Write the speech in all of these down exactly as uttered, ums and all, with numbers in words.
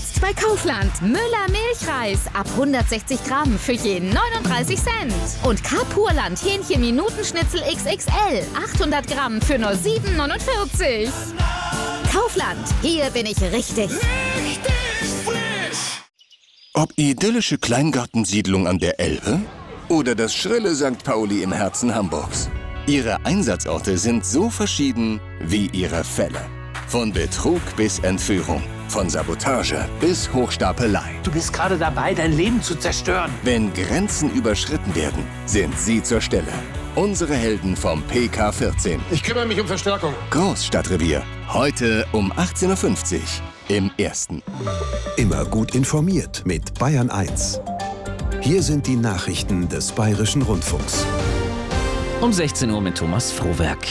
Jetzt bei Kaufland. Müller Milchreis ab hundertsechzig Gramm für jeden neununddreißig Cent. Und K-Purland Hähnchen Minutenschnitzel X X L achthundert Gramm für nur sieben neunundvierzig. Kaufland, hier bin ich richtig. Richtig frisch! Ob idyllische Kleingartensiedlung an der Elbe oder das schrille Sankt Pauli im Herzen Hamburgs. Ihre Einsatzorte sind so verschieden wie ihre Fälle. Von Betrug bis Entführung, von Sabotage bis Hochstapelei. Du bist gerade dabei, dein Leben zu zerstören. Wenn Grenzen überschritten werden, sind sie zur Stelle. Unsere Helden vom P K vierzehn. Ich kümmere mich um Verstärkung. Großstadtrevier. Heute um achtzehn Uhr fünfzig im Ersten. Immer gut informiert mit Bayern eins. Hier sind die Nachrichten des Bayerischen Rundfunks. Um sechzehn Uhr mit Thomas Frohwerk.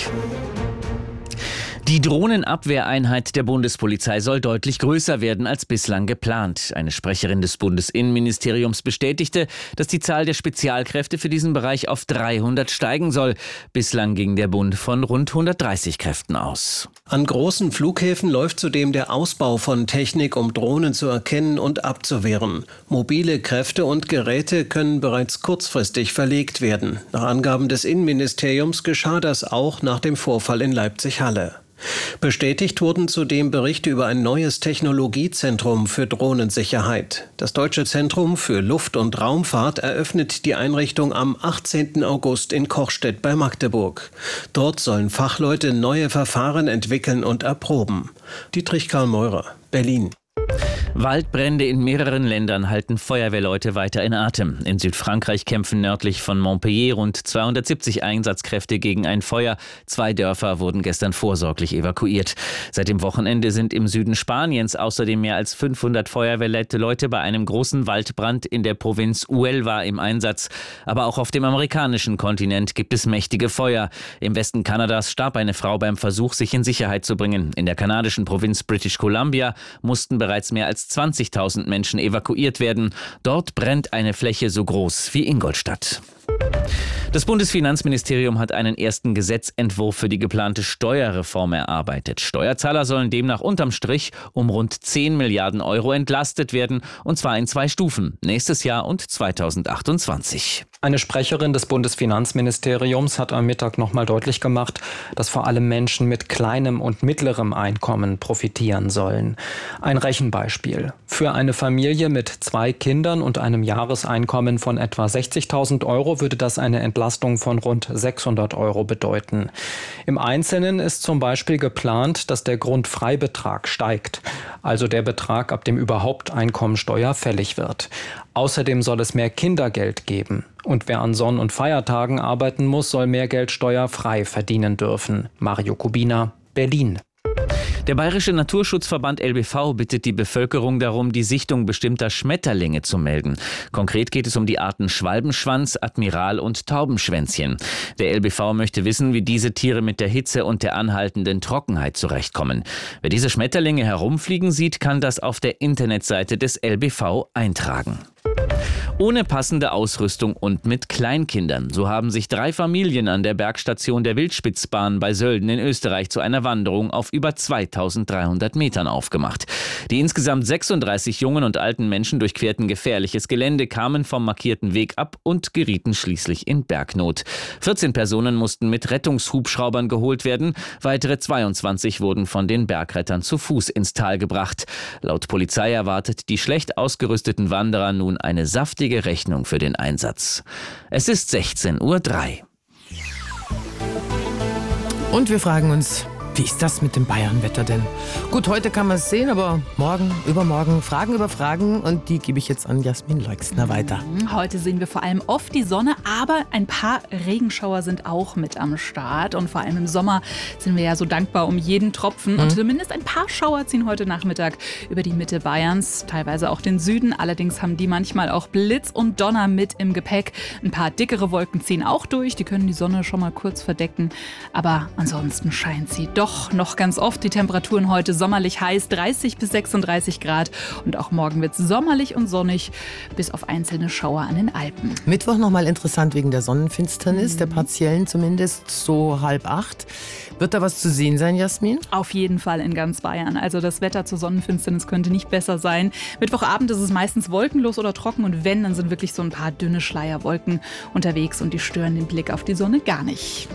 Die Drohnenabwehreinheit der Bundespolizei soll deutlich größer werden als bislang geplant. Eine Sprecherin des Bundesinnenministeriums bestätigte, dass die Zahl der Spezialkräfte für diesen Bereich auf dreihundert steigen soll. Bislang ging der Bund von rund hundertdreißig Kräften aus. An großen Flughäfen läuft zudem der Ausbau von Technik, um Drohnen zu erkennen und abzuwehren. Mobile Kräfte und Geräte können bereits kurzfristig verlegt werden. Nach Angaben des Innenministeriums geschah das auch nach dem Vorfall in Leipzig-Halle. Bestätigt wurden zudem Berichte über ein neues Technologiezentrum für Drohnensicherheit. Das Deutsche Zentrum für Luft- und Raumfahrt eröffnet die Einrichtung am achtzehnten August in Kochstedt bei Magdeburg. Dort sollen Fachleute neue Verfahren entwickeln und erproben. Dietrich Karl Meurer, Berlin. Waldbrände in mehreren Ländern halten Feuerwehrleute weiter in Atem. In Südfrankreich kämpfen nördlich von Montpellier rund zweihundertsiebzig Einsatzkräfte gegen ein Feuer. Zwei Dörfer wurden gestern vorsorglich evakuiert. Seit dem Wochenende sind im Süden Spaniens außerdem mehr als fünfhundert Feuerwehrleute bei einem großen Waldbrand in der Provinz Huelva im Einsatz. Aber auch auf dem amerikanischen Kontinent gibt es mächtige Feuer. Im Westen Kanadas starb eine Frau beim Versuch, sich in Sicherheit zu bringen. In der kanadischen Provinz British Columbia mussten bereits mehr als zwanzigtausend Menschen evakuiert werden. Dort brennt eine Fläche so groß wie Ingolstadt. Das Bundesfinanzministerium hat einen ersten Gesetzentwurf für die geplante Steuerreform erarbeitet. Steuerzahler sollen demnach unterm Strich um rund zehn Milliarden Euro entlastet werden, und zwar in zwei Stufen, nächstes Jahr und zweitausendachtundzwanzig. Eine Sprecherin des Bundesfinanzministeriums hat am Mittag nochmal deutlich gemacht, dass vor allem Menschen mit kleinem und mittlerem Einkommen profitieren sollen. Ein Rechenbeispiel. Für eine Familie mit zwei Kindern und einem Jahreseinkommen von etwa sechzigtausend Euro würde das eine Entlastung von rund sechshundert Euro bedeuten. Im Einzelnen ist zum Beispiel geplant, dass der Grundfreibetrag steigt, also der Betrag, ab dem überhaupt Einkommensteuer fällig wird. Außerdem soll es mehr Kindergeld geben. Und wer an Sonn- und Feiertagen arbeiten muss, soll mehr Geld steuerfrei verdienen dürfen. Mario Kubina, Berlin. Der Bayerische Naturschutzverband L B V bittet die Bevölkerung darum, die Sichtung bestimmter Schmetterlinge zu melden. Konkret geht es um die Arten Schwalbenschwanz, Admiral und Taubenschwänzchen. Der L B V möchte wissen, wie diese Tiere mit der Hitze und der anhaltenden Trockenheit zurechtkommen. Wer diese Schmetterlinge herumfliegen sieht, kann das auf der Internetseite des L B V eintragen. Ohne passende Ausrüstung und mit Kleinkindern. So haben sich drei Familien an der Bergstation der Wildspitzbahn bei Sölden in Österreich zu einer Wanderung auf über zweitausenddreihundert Metern aufgemacht. Die insgesamt sechsunddreißig jungen und alten Menschen durchquerten gefährliches Gelände, kamen vom markierten Weg ab und gerieten schließlich in Bergnot. vierzehn Personen mussten mit Rettungshubschraubern geholt werden. Weitere zweiundzwanzig wurden von den Bergrettern zu Fuß ins Tal gebracht. Laut Polizei erwartet die schlecht ausgerüsteten Wanderer nun eine saftige Rechnung für den Einsatz. Es ist sechzehn Uhr drei. Und wir fragen uns, wie ist das mit dem Bayernwetter denn? Gut, heute kann man es sehen, aber morgen, übermorgen, Fragen über Fragen, und die gebe ich jetzt an Jasmin Leixner weiter. Heute sehen wir vor allem oft die Sonne, aber ein paar Regenschauer sind auch mit am Start. Und vor allem im Sommer sind wir ja so dankbar um jeden Tropfen. Mhm. Und zumindest ein paar Schauer ziehen heute Nachmittag über die Mitte Bayerns, teilweise auch den Süden. Allerdings haben die manchmal auch Blitz und Donner mit im Gepäck. Ein paar dickere Wolken ziehen auch durch, die können die Sonne schon mal kurz verdecken. Aber ansonsten scheint sie doch doch noch ganz oft. Die Temperaturen heute sommerlich heiß, dreißig bis sechsunddreißig Grad. Und auch morgen wird es sommerlich und sonnig, bis auf einzelne Schauer an den Alpen. Mittwoch nochmal interessant wegen der Sonnenfinsternis, mhm. der partiellen zumindest, so halb acht. Wird da was zu sehen sein, Jasmin? Auf jeden Fall in ganz Bayern. Also das Wetter zur Sonnenfinsternis könnte nicht besser sein. Mittwochabend ist es meistens wolkenlos oder trocken und wenn, dann sind wirklich so ein paar dünne Schleierwolken unterwegs und die stören den Blick auf die Sonne gar nicht.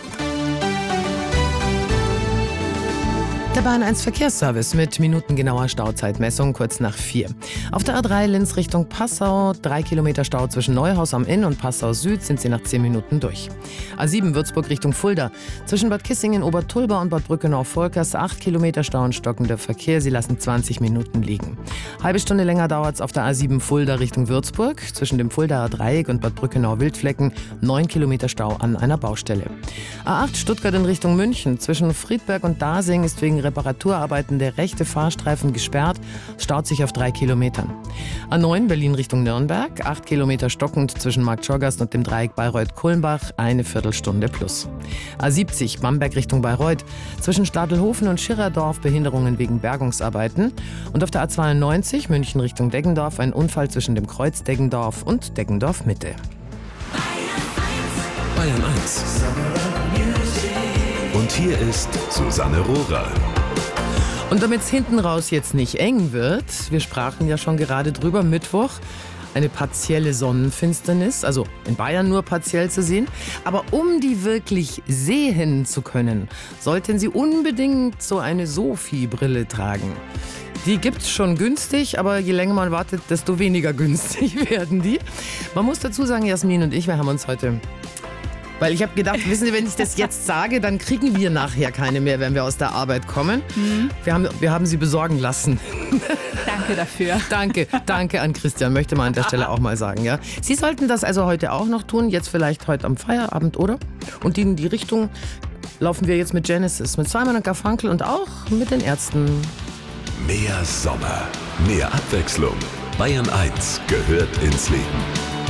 Der Bahn eins Verkehrsservice mit minutengenauer Stauzeitmessung kurz nach vier. Auf der A drei Linz Richtung Passau, drei Kilometer Stau zwischen Neuhaus am Inn und Passau Süd sind sie nach zehn Minuten durch. A sieben Würzburg Richtung Fulda. Zwischen Bad Kissingen, Obertulba und Bad Brückenau-Volkers acht Kilometer Stau und stockender Verkehr. Sie lassen zwanzig Minuten liegen. Halbe Stunde länger dauert es auf der A sieben Fulda Richtung Würzburg. Zwischen dem Fuldaer Dreieck und Bad Brückenau-Wildflecken neun Kilometer Stau an einer Baustelle. A acht Stuttgart in Richtung München. Zwischen Friedberg und Dasing ist wegen Reparaturarbeiten der rechte Fahrstreifen gesperrt, staut sich auf drei Kilometern. A neun Berlin Richtung Nürnberg, acht Kilometer stockend zwischen Marktschorgast und dem Dreieck Bayreuth-Kulmbach, eine Viertelstunde plus. A siebzig Bamberg Richtung Bayreuth, zwischen Stadelhofen und Schirrerdorf Behinderungen wegen Bergungsarbeiten und auf der A zweiundneunzig München Richtung Deggendorf ein Unfall zwischen dem Kreuz Deggendorf und Deggendorf Mitte. Bayern eins. Und hier ist Susanne Rohrer. Und damit es hinten raus jetzt nicht eng wird, wir sprachen ja schon gerade drüber, Mittwoch, eine partielle Sonnenfinsternis, also in Bayern nur partiell zu sehen. Aber um die wirklich sehen zu können, sollten Sie unbedingt so eine Sophie-Brille tragen. Die gibt's schon günstig, aber je länger man wartet, desto weniger günstig werden die. Man muss dazu sagen, Jasmin und ich, wir haben uns heute... Weil ich habe gedacht, wissen Sie, wenn ich das jetzt sage, dann kriegen wir nachher keine mehr, wenn wir aus der Arbeit kommen. Mhm. Wir haben, wir haben sie besorgen lassen. Danke dafür. Danke, danke an Christian, möchte man an der Stelle auch mal sagen. Ja. Sie sollten das also heute auch noch tun, jetzt vielleicht heute am Feierabend, oder? Und in die Richtung laufen wir jetzt mit Genesis, mit Simon und Garfunkel und auch mit den Ärzten. Mehr Sommer, mehr Abwechslung. Bayern eins gehört ins Leben.